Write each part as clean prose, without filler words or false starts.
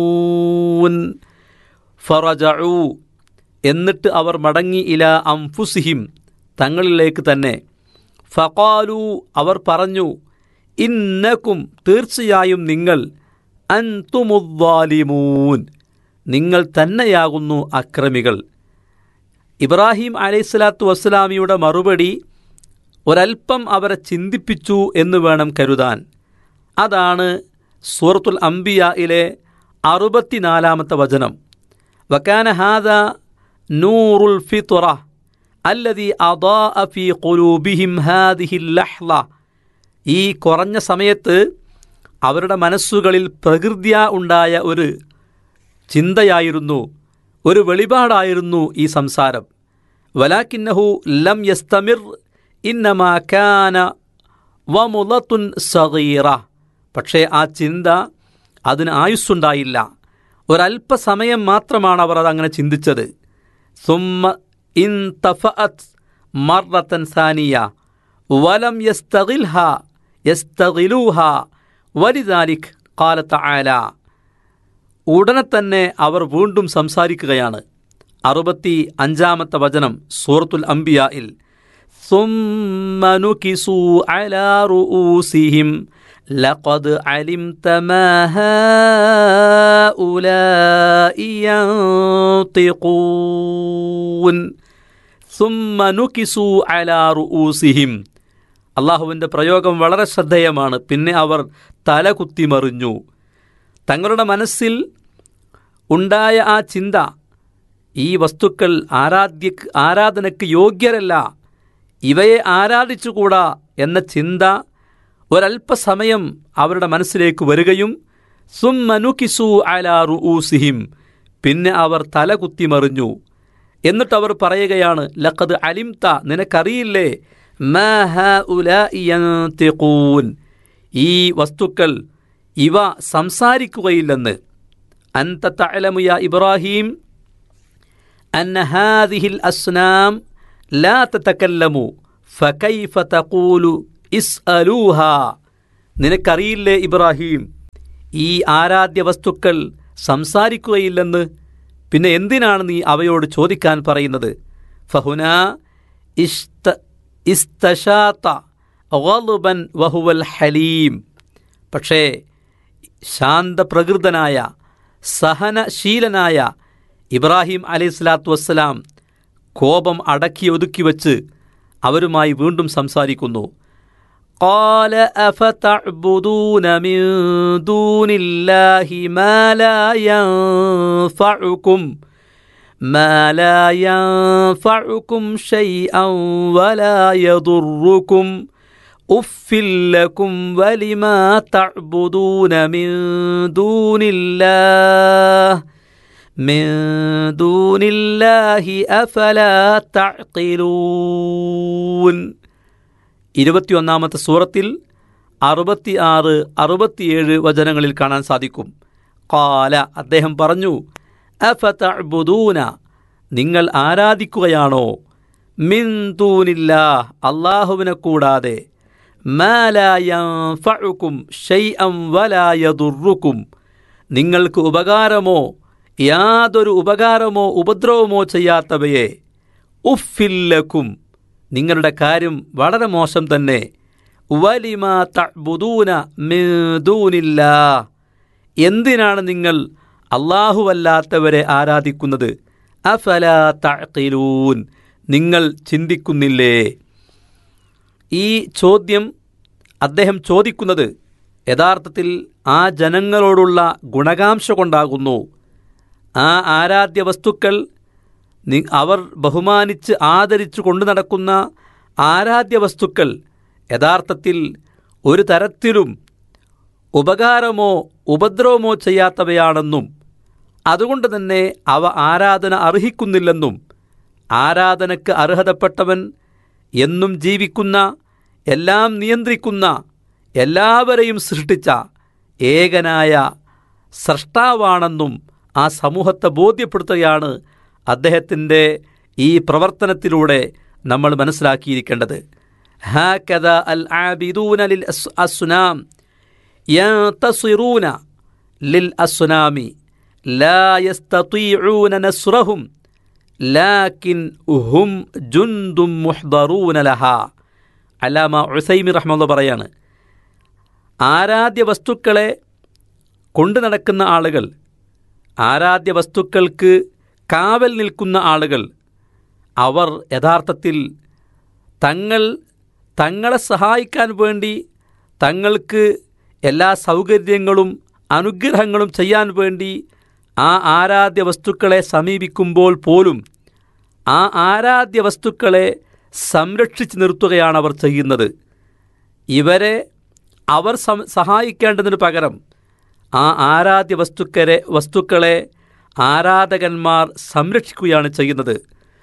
ഫറജഉ എന്നിട്ട് അവർ മടങ്ങി ഇലാ അംഫുസിഹിം തങ്ങളിലേക്ക് തന്നെ. ഫഖാലു അവർ പറഞ്ഞു, ഇന്നക്കും തീർച്ചയായും നിങ്ങൾ, അൻതുമുദ്ദാലിമൂൻ നിങ്ങൾ തന്നെയാകുന്നു അക്രമികൾ. ഇബ്രാഹിം അലൈഹിസ്സലാത്തു വസ്സലാമിയുടെ മറുപടി ഒരൽപ്പം അവരെ ചിന്തിപ്പിച്ചു എന്ന് വേണം കരുതാൻ. അതാണ് സൂറത്തുൽ അംബിയായിലെ 64-ാമത്തെ വചനം. വകാന ഹാദാ നൂറുൽ ഫിത്റ അല്ലദീ അദാഅ ഫീ ഖുലൂബിഹിം ഹാദിഹിൽ ലഹ്ള. ഈ കുറഞ്ഞ സമയത്ത് അവരുടെ മനസ്സുകളിൽ പ്രകൃത്യാ ഉണ്ടായ ഒരു ചിന്തയായിരുന്നു, ഒരു വെളിപാടായിരുന്നു ഈ സംസാരം. വലാകിന്നഹു ലം യസ്തമിർ ഇന്നമാ കാന വമുളത്തുൻ സഗീറ. പക്ഷേ ആ ചിന്ത അതിന് ആയുസ്സുണ്ടായില്ല, ഒരല്പസമയം മാത്രമാണ് അവർ അതങ്ങനെ ചിന്തിച്ചത്. സുമ്മ ഇൻതഫഅത് മർറത്തൻ സാനിയ വലം യസ്തഗിലൂഹാ വലിദാലിക് ഖാല തആല. ഉടനെ തന്നെ അവർ വീണ്ടും സംസാരിക്കുകയാണ്. 65-ാമത്തെ വചനം സൂറത്തുൽ അംബിയായിൽ. സുമ്മ നുകിസൂ അലാ റൂസിഹിം ലഖദ് അലിംത മാ ഹൗലാഇ യൻതിഖൂൻ. സുമ്മ നുകിസൂ അലാ റൂസിഹിം. അള്ളാഹുവിൻ്റെ പ്രയോഗം വളരെ ശ്രദ്ധേയമാണ്. പിന്നെ അവർ തല കുത്തിമറിഞ്ഞു. തങ്ങളുടെ മനസ്സിൽ ഉണ്ടായ ആ ചിന്ത, ഈ വസ്തുക്കൾ ആരാധനയ്ക്ക് യോഗ്യരല്ല, ഇവയെ ആരാധിച്ചുകൂടാ എന്ന ചിന്ത ഒരല്പസമയം അവരുടെ മനസ്സിലേക്ക് വരികയും സുമ്മ നുകിസൂ അലാ റൂസിഹിം പിന്നെ അവർ തല കുത്തിമറിഞ്ഞു. എന്നിട്ടവർ പറയുകയാണ്, ലഖദ് അലിംത നിനക്കറിയില്ലേ, മാ ഹൗലാഇ യൻതിഖൂൻ ഈ വസ്തുക്കൾ ഇവ സംസാരിക്കുകയില്ലെന്ന്. അൻത തഅലമു യാ ഇബ്രാഹിം അന്ന ഹാദിഹിൽ അസ്നാം ലാ തതകല്ലമു ഫകൈഫ തഖൂലു ഇസ്അലൂഹാ. നിനക്കറിയില്ലേ ഇബ്രാഹിം, ഈ ആരാധ്യ വസ്തുക്കൾ സംസാരിക്കുകയില്ലെന്ന്, പിന്നെ എന്തിനാണ് നീ അവയോട് ചോദിക്കാൻ പറയുന്നത്? ഫഹുനാ ഇസ്തശാത ഗളുബൻ വഹുവൽ ഹലീം. പക്ഷേ ശാന്തപ്രകൃതനായ സഹനശീലനായ ഇബ്രാഹിം അലൈഹിസ്സലാത്തു വസ്സലാം കോപം അടക്കി ഒതുക്കി വച്ച് അവരുമായി വീണ്ടും സംസാരിക്കുന്നു. ഖാല അഫതഅ്ബുദൂന മിൻ ദൂനില്ലാഹി മാ ലാ യൻഫഉകും ശൈഅൻ വലാ യദുർറുകും ഉഫ്ഫിൽ ലക്കും വലിമാ തഅ്ബുദൂന മിൻ ദൂനില്ലാഹി അഫലാ തഅഖിലൂൻ. 21-ാമത്തെ സൂറത്തിൽ 66, 67 വചനങ്ങളിൽ കാണാൻ സാധിക്കും. ഖാല അദ്ദേഹം പറഞ്ഞു, അഫതഅ്ബുദൂന നിങ്ങൾ ആരാധിക്കുകയാണോ, മിൻ ദൂനില്ലാഹ് അല്ലാഹുവിനെ കൂടാതെ, മാ ലാ യൻഫഉകും ശൈഅൻ വലാ യദുർറുകും നിങ്ങൾക്ക് ഉപകാരമോ യാതൊരു ഉപകാരമോ ഉപദ്രവമോ ചെയ്യാത്തവയെ, ഉഫ്ഫിൽ ലക്കും നിങ്ങളുടെ കാര്യം വളരെ മോശം തന്നെ, വലിമാ തഅ്ബുദൂന മിൻ ദൂനില്ലാഹ് എന്തിനാണ് നിങ്ങൾ അല്ലാഹുവല്ലാത്തവരെ ആരാധിക്കുന്നത്, അഫലാ തഅഖിലൂൻ നിങ്ങൾ ചിന്തിക്കുന്നില്ലേ? ഈ ചോദ്യം അദ്ദേഹം ചോദിക്കുന്നത് യഥാർത്ഥത്തിൽ ആ ജനങ്ങളോടുള്ള ഗുണകാംക്ഷ കൊണ്ടാകുന്നു. ആ ആരാധ്യ വസ്തുക്കൾ അവർ ബഹുമാനിച്ച് ആദരിച്ചു കൊണ്ടു നടക്കുന്ന ആരാധ്യ വസ്തുക്കൾ യഥാർത്ഥത്തിൽ ഒരു തരത്തിലും ഉപകാരമോ ഉപദ്രവമോ ചെയ്യാത്തവയാണെന്നും അതുകൊണ്ട് തന്നെ അവ ആരാധന അർഹിക്കുന്നില്ലെന്നും, ആരാധനയ്ക്ക് അർഹതപ്പെട്ടവൻ എന്നും ജീവിക്കുന്ന, എല്ലാം നിയന്ത്രിക്കുന്ന, എല്ലാവരെയും സൃഷ്ടിച്ച ഏകനായ സ്രഷ്ടാവാണെന്നും ആ സമൂഹത്തെ ബോധ്യപ്പെടുത്തുകയാണ് അദ്ദേഹത്തിൻ്റെ ഈ പ്രവർത്തനത്തിലൂടെ നമ്മൾ മനസ്സിലാക്കിയിരിക്കേണ്ടത്. ഹാകദ അൽ ആബിദൂന ലിൽ അസ്നാം യൻതസിറൂന ലിൽ അസ്നാമി ലാ യസ്തതീഊന നസ്റഹും ലാകിൻ ഹും ജുൻദും മുഹ്ദറൂന ലഹാ. അല്ലാമ ഉസൈമി റഹ്മത്തുള്ളാഹി പറയാണ്, ആരാധ്യ വസ്തുക്കളെ കൊണ്ടു നടക്കുന്ന ആളുകൾ, ആരാധ്യ വസ്തുക്കൾക്ക് കാവൽ നിൽക്കുന്ന ആളുകൾ, അവർ യഥാർത്ഥത്തിൽ തങ്ങളെ സഹായിക്കാൻ വേണ്ടി തങ്ങൾക്ക് എല്ലാ സൗകര്യങ്ങളും അനുഗ്രഹങ്ങളും ചെയ്യാൻ വേണ്ടി ആ ആരാധ്യ വസ്തുക്കളെ സമീപിക്കുമ്പോൾ പോലും ആ ആരാധ്യ വസ്തുക്കളെ സംരക്ഷിച്ച് നിർത്തുകയാണ് അവർ ചെയ്യുന്നത്. ഇവരെ അവർ സഹായിക്കേണ്ടതിന് പകരം ആ ആരാധ്യ വസ്തുക്കളെ ആരാധകന്മാർ സംരക്ഷിക്കുകയാണ് ചെയ്യുന്നത്.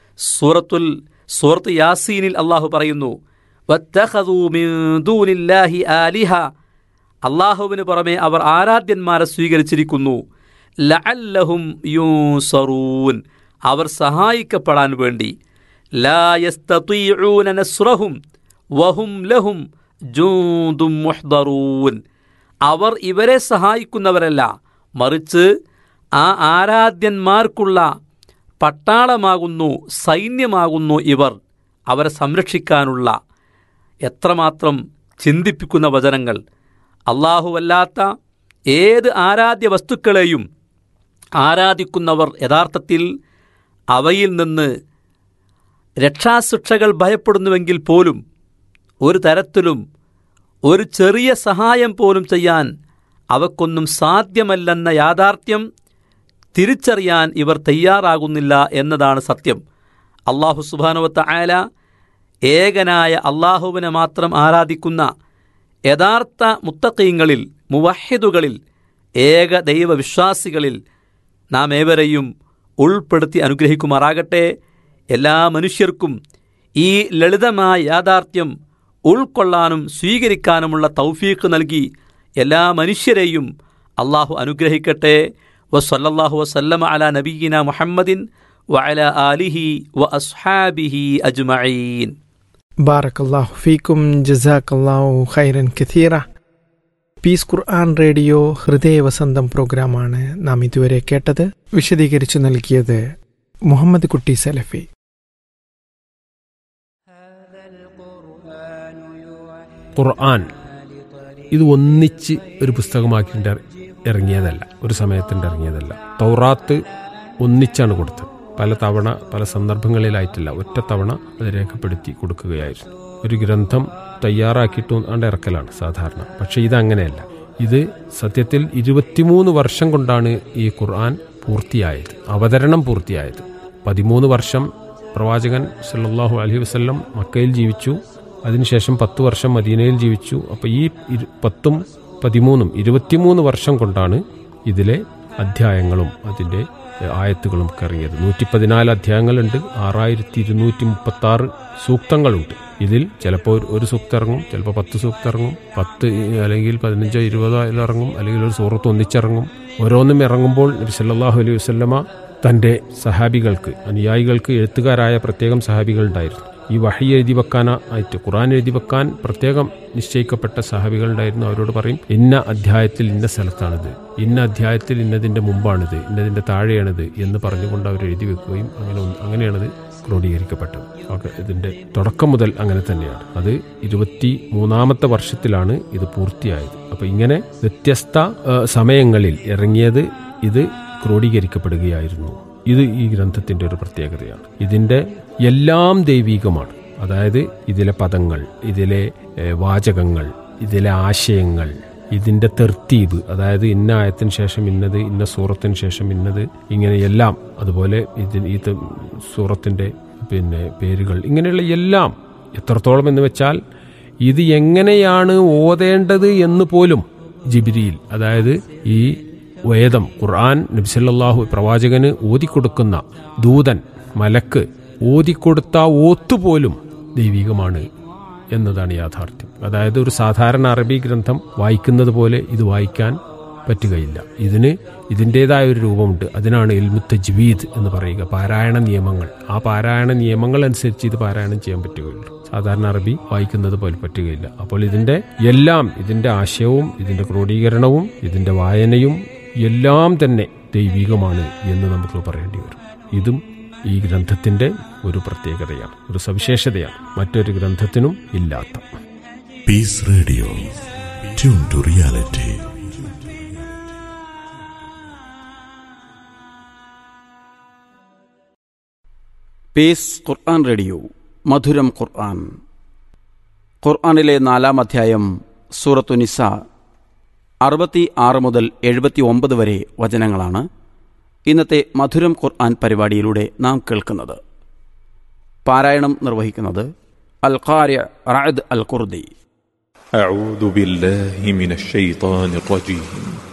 സൂറത്ത് യാസീനിൽ അള്ളാഹു പറയുന്നു, വത്തഖദൂ മിൻ ദൂനില്ലാഹി ആലിഹ, അള്ളാഹുവിന് പുറമെ അവർ ആരാധ്യന്മാരെ സ്വീകരിച്ചിരിക്കുന്നു. ലഅല്ലഹും യൂൻസറൂൻ, അവർ സഹായിക്കപ്പെടാൻ വേണ്ടി. ലാ യസ്തതീഊന നസ്റഹും വഹും ലഹും ജൂദും മുഹ്ദറൂൻ, അവർ ഇവരെ സഹായിക്കുന്നവരല്ല, മറിച്ച് ആ ആരാധ്യന്മാർക്കുള്ള പട്ടാളമാകുന്നു, സൈന്യമാകുന്നു ഇവർ, അവരെ സംരക്ഷിക്കാനുള്ള. എത്രമാത്രം ചിന്തിപ്പിക്കുന്ന വചനങ്ങൾ! അല്ലാഹുവല്ലാത്ത ഏത് ആരാധ്യ വസ്തുക്കളെയും ആരാധിക്കുന്നവർ യഥാർത്ഥത്തിൽ അവയിൽ നിന്ന് രക്ഷാശിക്ഷകൾ ഭയപ്പെടുന്നുവെങ്കിൽ പോലും ഒരു തരത്തിലും ഒരു ചെറിയ സഹായം പോലും ചെയ്യാൻ അവക്കൊന്നും സാധ്യമല്ലെന്ന യാഥാർത്ഥ്യം തിരിച്ചറിയാൻ ഇവർ തയ്യാറാകുന്നില്ല എന്നതാണ് സത്യം. അല്ലാഹു സുബ്ഹാനഹു വ തആല ഏകനായ അല്ലാഹുവിനെ മാത്രം ആരാധിക്കുന്ന യഥാർത്ഥ മുത്തഖീങ്ങളിൽ, മുവഹിദുകളിൽ, ഏക ദൈവവിശ്വാസികളിൽ നാം ഏവരെയും ഉൾപ്പെടുത്തി അനുഗ്രഹിക്കുമാറാകട്ടെ. എല്ലാ മനുഷ്യർക്കും ഈ ലളിതമായ യാഥാർത്ഥ്യം ഉൾക്കൊള്ളാനും സ്വീകരിക്കാനുമുള്ള തൗഫീഖ് നൽകി എല്ലാ മനുഷ്യരെയും അള്ളാഹു അനുഗ്രഹിക്കട്ടെ. വസല്ലല്ലാഹു വസല്ലമ അലാ നബിയിന മുഹമ്മദിൻ വഅലാ ആലിഹി വഅസ്ഹാബിഹി അജ്മഈൻ. ബാറക്കല്ലാഹു ഫീക്കും, ജസാക്കല്ലാഹു ഖൈറൻ കസീറ. പീസ് ഖുർആൻ റേഡിയോ ഹൃദയവസന്തം പ്രോഗ്രാമാണ് നാം ഇതുവരെ കേട്ടത്. വിശദീകരിച്ചു നൽകിയത് മുഹമ്മദ് കുട്ടി സലഫി. ഖുർആൻ ഇത് ഒന്നിച്ച് ഒരു പുസ്തകമാക്കിയിട്ട് ഇറങ്ങിയതല്ല, ഒരു സമയത്തിൻ്റെ ഇറങ്ങിയതല്ല. തൗറാത്ത് ഒന്നിച്ചാണ് കൊടുത്തത്. പല തവണ പല സന്ദർഭങ്ങളിലായിട്ടില്ല, ഒറ്റ തവണ അത് രേഖപ്പെടുത്തി കൊടുക്കുകയായിരുന്നു. ഒരു ഗ്രന്ഥം തയ്യാറാക്കിയിട്ട് ആണ്ട് ഇറക്കലാണ് സാധാരണ. പക്ഷേ ഇതങ്ങനെയല്ല. ഇത് സത്യത്തിൽ 23 വർഷം കൊണ്ടാണ് ഈ ഖുർആൻ പൂർത്തിയായത്, അവതരണം പൂർത്തിയായത്. 13 വർഷം പ്രവാചകൻ സല്ലല്ലാഹു അലൈഹി വസല്ലം മക്കയിൽ ജീവിച്ചു. അതിനുശേഷം 10 വർഷം മദീനയിൽ ജീവിച്ചു. അപ്പോൾ ഈ 10ഉം 13ഉം 23 വർഷം കൊണ്ടാണ് ഇതിലെ അധ്യായങ്ങളും അതിൻ്റെ ആയത്തുകളും ഒക്കെ ഇറങ്ങിയത്. 114 അധ്യായങ്ങളുണ്ട്, 6236 സൂക്തങ്ങളുണ്ട്. ഇതിൽ ചിലപ്പോൾ ഒരു സൂക്തം ഇറങ്ങും, ചിലപ്പോൾ 10 സൂക്തം ഇറങ്ങും, 10 അല്ലെങ്കിൽ 15 20 ഇറങ്ങും, അല്ലെങ്കിൽ ഒരു സൂറത്ത് ഒന്നിച്ചിറങ്ങും. ഓരോന്നും ഇറങ്ങുമ്പോൾ നബി സല്ലല്ലാഹു അലൈഹി വസല്ലമ തൻ്റെ സഹാബികൾക്ക്, അനുയായികൾക്ക് എഴുത്തുകാരായ പ്രത്യേകം സഹാബികളുണ്ടായിരുന്നു. ഈ വഹി എഴുതി വെക്കാനായിട്ട്, ഖുർആൻ എഴുതി വെക്കാൻ പ്രത്യേകം നിശ്ചയിക്കപ്പെട്ട സഹാബികളുണ്ടായിരുന്നു. അവരോട് പറയും, ഇന്ന അധ്യായത്തിൽ ഇന്ന സ്ഥലത്താണിത്, ഇന്ന അധ്യായത്തിൽ ഇന്നതിൻ്റെ മുമ്പാണിത്, ഇന്നതിൻ്റെ താഴെയാണിത് എന്ന് പറഞ്ഞുകൊണ്ട് അവർ എഴുതി വെക്കുകയും അങ്ങനെയാണത് ക്രോഡീകരിക്കപ്പെട്ടത്. ഓക്കെ, ഇതിൻ്റെ തുടക്കം മുതൽ അങ്ങനെ തന്നെയാണ്. അത് 23ാമത്തെ വർഷത്തിലാണ് ഇത് പൂർത്തിയായത്. അപ്പോൾ ഇങ്ങനെ വ്യത്യസ്ത സമയങ്ങളിൽ ഇറങ്ങിയത് ഇത് ക്രോഡീകരിക്കപ്പെടുകയായിരുന്നു. ഇത് ഈ ഗ്രന്ഥത്തിൻ്റെ ഒരു പ്രത്യേകതയാണ്. ഇതിൻ്റെ എല്ലാം ദൈവീകമാണ്. അതായത് ഇതിലെ പദങ്ങൾ, ഇതിലെ വാചകങ്ങൾ, ഇതിലെ ആശയങ്ങൾ, ഇതിൻ്റെ തെർത്തീബ്, അതായത് ഇന്ന ആയത്തിന് ശേഷം ഇന്നത്, ഇന്ന സൂറത്തിന് ശേഷം ഇന്നത്, ഇങ്ങനെയെല്ലാം. അതുപോലെ ഈ സൂറത്തിൻ്റെ പേരുകൾ, ഇങ്ങനെയുള്ള എല്ലാം എത്രത്തോളം എന്ന് വെച്ചാൽ ഇത് എങ്ങനെയാണ് ഓതേണ്ടത് എന്ന് പോലും ജിബ്രീൽ, അതായത് ഈ വേദം ഖുർആൻ നബി സല്ലല്ലാഹു പ്രവാചകന് ഓതിക്കൊടുക്കുന്ന ദൂതൻ മലക്ക് ഓതിക്കൊടുത്ത ഓത്തുപോലും ദൈവികമാണ് എന്നതാണ് യാഥാർത്ഥ്യം. അതായത് ഒരു സാധാരണ അറബി ഗ്രന്ഥം വായിക്കുന്നത് പോലെ ഇത് വായിക്കാൻ പറ്റുകയില്ല. ഇതിന് ഇതിൻ്റെതായ ഒരു രൂപമുണ്ട്. അതിനാണ് ഇൽമു തജ്വീദ് എന്ന് പറയുക, പാരായണ നിയമങ്ങൾ. ആ പാരായണ നിയമങ്ങൾ അനുസരിച്ച് ഇത് പാരായണം ചെയ്യാൻ പറ്റുകയുള്ളൂ. സാധാരണ അറബി വായിക്കുന്നത് പോലെ പറ്റുകയില്ല. അപ്പോൾ ഇതിൻ്റെ എല്ലാം, ഇതിൻ്റെ ആശയവും ഇതിൻ്റെ ക്രോഡീകരണവും ഇതിൻ്റെ വായനയും എല്ലാം തന്നെ ദൈവികമാണ് എന്ന് നമുക്ക് പറയേണ്ടി വരും. ഇതും ഈ ഗ്രന്ഥത്തിൻ്റെ ഒരു പ്രത്യേകതയാണ്, ഒരു സവിശേഷതയാണ്, മറ്റൊരു ഗ്രന്ഥത്തിനും ഇല്ലാത്ത. Piece radio, tune to reality. Piece Quran radio, മധുരം ഖുർആൻ. ഖുർആനിലെ 4-ാം അധ്യായം സൂറത്തു നിസാ 66 മുതൽ 79 വരെ വചനങ്ങളാണ് ഇന്നത്തെ മധുരം ഖുർആൻ പരിപാടിയിലൂടെ നാം കേൾക്കുന്നത്. പാരായണം നിർവഹിക്കുന്നത് അൽ ഖാരി റഅദ് അൽ ഖുർദി. أعوذ بالله من الشيطان الرجيم